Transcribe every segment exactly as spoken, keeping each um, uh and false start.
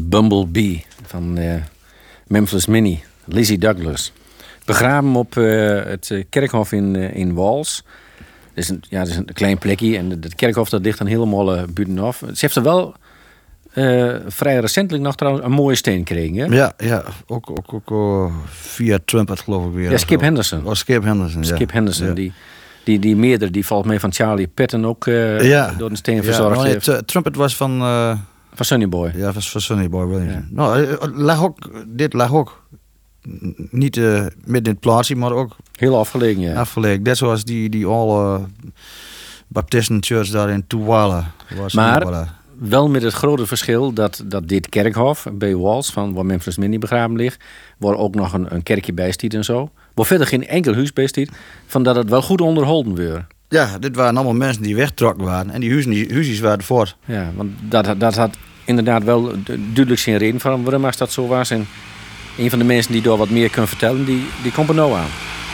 Bumblebee van uh, Memphis Minnie, Lizzie Douglas. Begraven op uh, het uh, kerkhof in, uh, in Wals. Dat is, een, ja, dat is een klein plekje en het kerkhof dat ligt dan helemaal uh, buitenaf. Ze heeft er wel uh, vrij recentelijk nog trouwens een mooie steen gekregen. Hè? Ja, ja, ook, ook, ook uh, via Trumpet geloof ik weer. Ja, Skip Henderson. Oh, Skip Henderson, ja. Skip Henderson, ja. die... Die, die meerdere, die valt mee van Charlie Patton ook uh, ja. door een steen verzorgd ja, heeft. Nee, t- Trumpet was van... Uh, van Sonny Boy. Ja, was van Sonny Boy Williams. Ja. Nou, lag ook, dit lag ook niet uh, midden in het plaatsje, maar ook... Heel afgelegen, ja. Afgelegen. Net zoals die, die alle Baptisten Church daar in Tuwala. Maar wel met het grote verschil dat, dat dit kerkhof bij Wals, van waar Memphis Minnie begraven ligt, waar ook nog een, een kerkje bij stiet en zo. Waar verder geen enkel huis bij stiet, van dat het wel goed onderhouden werd. Ja, dit waren allemaal mensen die weggetrokken waren. En die huizen, die huisjes waren voort. Ja, want dat, dat had inderdaad wel duidelijk zijn reden van waarom als dat zo was. En een van de mensen die daar wat meer kunnen vertellen, die, die komt er nou aan.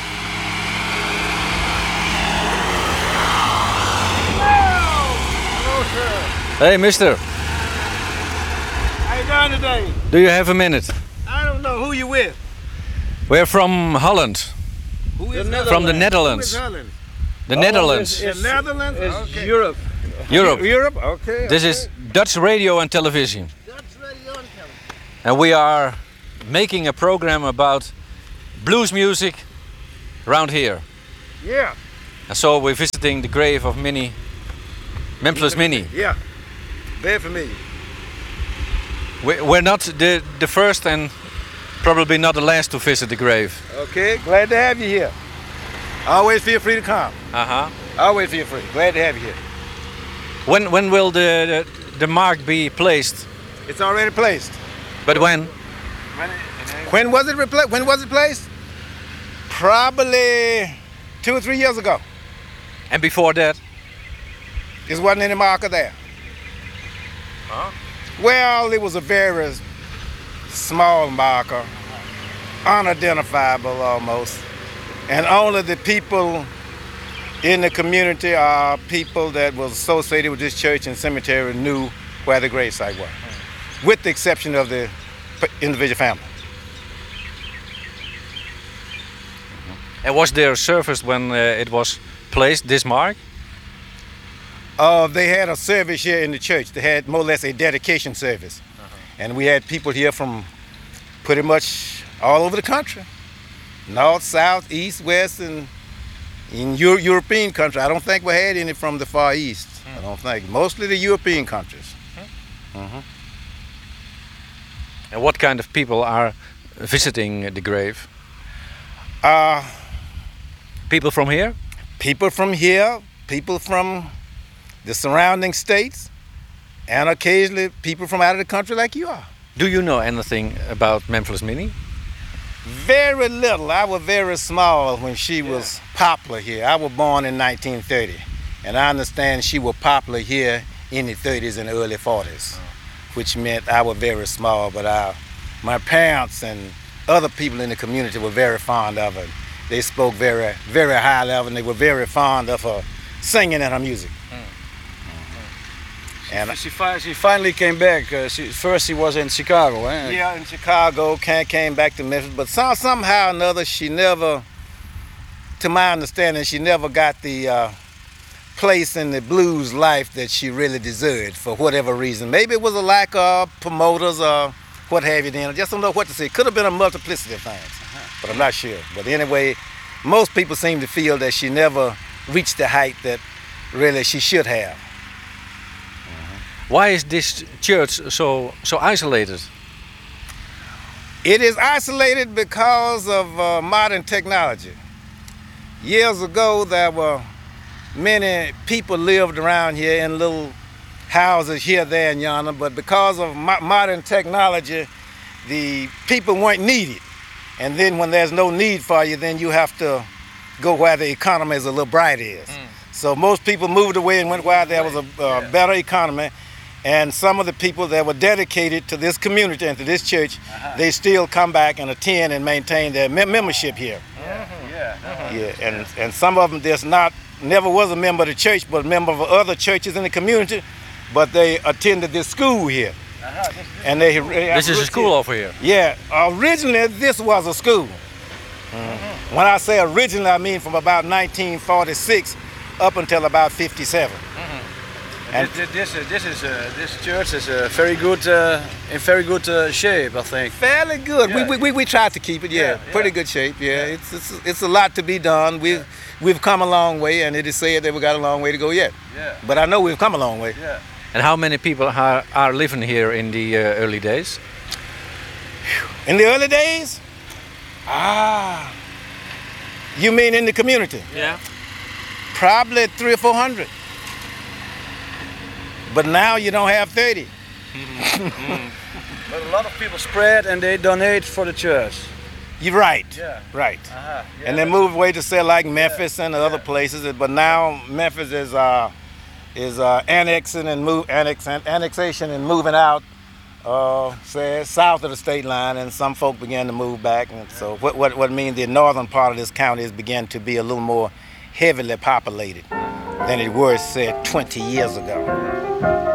Hey, mister. How you doing today? Do you have a minute? I don't know. Who you with? We're from Holland. Who is the from the Netherlands. Who is Holland? The oh, Netherlands. The Netherlands? It's Okay. Europe. Europe. Europe? Okay. This okay. is Dutch radio and television. Dutch radio and television. And we are making a program about blues music around here. Yeah. And so we're visiting the grave of Minnie, Memphis Minnie. Yeah. Very familiar. We, we're not the, the first and probably not the last to visit the grave. Okay. Glad to have you here. Always feel free to come. Uh-huh. Always feel free. Glad to have you here. When when will the, the, the mark be placed? It's already placed. But when? When, when was it repla- When was it placed? Probably two or three years ago. And before that? There wasn't any marker there. Huh? Well, it was a very small marker, unidentifiable almost. And only the people in the community or people that was associated with this church and cemetery knew where the gravesite was, with the exception of the individual family. And was there a service when uh, it was placed, this mark? Uh, they had a service here in the church. They had more or less a dedication service. Uh-huh. And we had people here from pretty much all over the country. North, south, east, west, and in Euro- European countries. I don't think we had any from the Far East. Mm. I don't think. Mostly the European countries. Mm. Mm-hmm. And what kind of people are visiting the grave? Uh, people from here? People from here, people from the surrounding states, and occasionally people from out of the country like you are. Do you know anything about Memphis Minnie? Very little. I was very small when she yeah. was popular here. I was born in nineteen thirty, and I understand she was popular here in the thirties and early forties, oh. which meant I was very small, but I, my parents and other people in the community were very fond of her. They spoke very, very high level, and they were very fond of her singing and her music. Mm. And she, fi- she finally came back. Uh, she, first she was in Chicago, eh? Yeah, in Chicago, came, came back to Memphis. But some, somehow or another, she never, to my understanding, she never got the uh, place in the blues life that she really deserved for whatever reason. Maybe it was a lack of promoters or what have you then. I just don't know what to say. It could have been a multiplicity of things, uh-huh. but I'm not sure. But anyway, most people seem to feel that she never reached the height that really she should have. Why is this church so so isolated? It is isolated because of uh, modern technology. Years ago, there were many people lived around here in little houses here, there, and yonder, but because of mo- modern technology, the people weren't needed. And then when there's no need for you, then you have to go where the economy is a little brighter is. Mm. So most people moved away and went where there was a uh, yeah. better economy. And some of the people that were dedicated to this community and to this church, uh-huh. they still come back and attend and maintain their mem- membership here. Yeah, yeah, uh-huh. yeah. And and some of them there's not never was a member of the church, but a member of other churches in the community, but they attended this school here. Uh-huh, this, this And they, This is a school over here. Yeah, originally this was a school. Mm. When I say originally, I mean from about nineteen forty-six up until about fifty-seven. And this, this, is- this is uh, this church is uh, very good uh, in very good uh, shape, I think. Fairly good. Yeah. We, we, we tried to keep it, yeah. Yeah, Pretty yeah. good shape, yeah. It's, it's it's a lot to be done. We've we've come a long way, and it is said that we got a long way to go yet. Yeah, But I know we've come a long way. yeah. And how many people are, are living here in the uh, early days? In the early days, ah, you mean in the community? Yeah. Probably three or four hundred. But now you don't have thirty. But a lot of people spread and they donate for the church. You're right. Yeah. Right. Uh-huh. Yeah, And they that's- moved away to say like Memphis and other places. But now Memphis is uh, is uh, annexing and move annex annexation and moving out, uh, say south of the state line, and some folk began to move back. And so what what what means the northern part of this county is began to be a little more heavily populated than it was, say, twenty years ago.